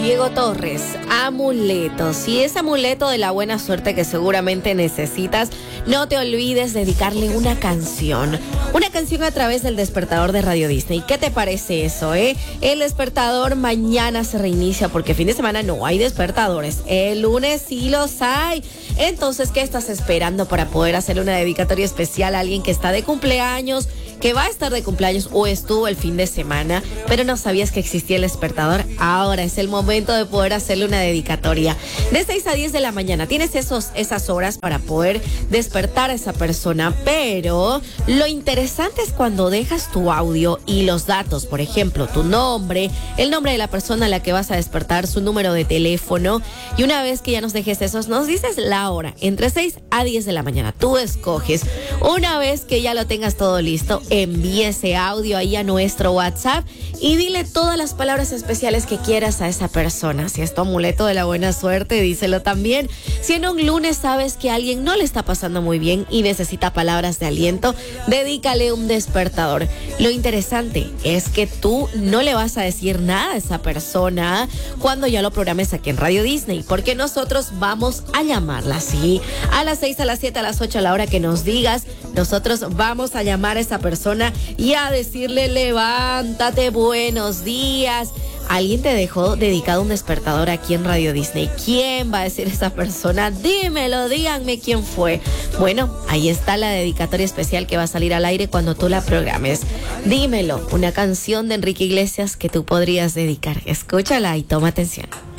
Diego Torres, amuletos. Y ese amuleto de la buena suerte que seguramente necesitas, no te olvides dedicarle una canción. Una canción a través del despertador de Radio Disney. ¿Qué te parece eso, El despertador mañana se reinicia porque fin de semana no hay despertadores. El lunes sí los hay. Entonces, ¿qué estás esperando para poder hacerle una dedicatoria especial a alguien que está de cumpleaños, que va a estar de cumpleaños o estuvo el fin de semana, pero no sabías que existía el despertador? Ahora es el momento de poder hacerle una dedicatoria. De 6 a 10 de la mañana tienes esas horas para poder despertar a esa persona, pero lo interesante es cuando dejas tu audio y los datos, por ejemplo, tu nombre, el nombre de la persona a la que vas a despertar, su número de teléfono, y una vez que ya nos dejes esos, nos dices la hora, entre 6 a 10 de la mañana. Tú escoges. Una vez que ya lo tengas todo listo, envíe ese audio ahí a nuestro WhatsApp y dile todas las palabras especiales que quieras a esa persona. Si es tu amuleto de la buena suerte, díselo también. Si en un lunes sabes que a alguien no le está pasando muy bien y necesita palabras de aliento, dedícale un despertador. Lo interesante es que tú no le vas a decir nada a esa persona cuando ya lo programes aquí en Radio Disney, porque nosotros vamos a llamarla, ¿sí? A las 6, a las 7, a las 8, a la hora que nos digas, nosotros vamos a llamar a esa persona y a decirle: levántate, buenos días. Alguien te dejó dedicado un despertador aquí en Radio Disney. ¿Quién va a decir esa persona? Dímelo, díganme quién fue. Bueno, ahí está la dedicatoria especial que va a salir al aire cuando tú la programes. Dímelo, una canción de Enrique Iglesias que tú podrías dedicar. Escúchala y toma atención.